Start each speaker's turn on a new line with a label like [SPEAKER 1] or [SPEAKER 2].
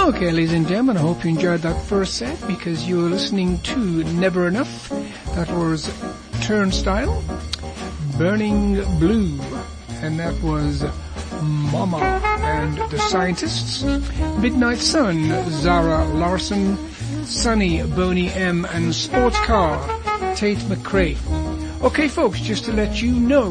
[SPEAKER 1] Okay, ladies and gentlemen, I hope you enjoyed that first set because you were listening to Never Enough. That was Turnstile, Burning Blue, and that was Mama and the Scientists, Midnight Sun, Zara Larson, Sunny, Boney M, and Sports Car, Tate McRae. Okay, folks, just to let you know,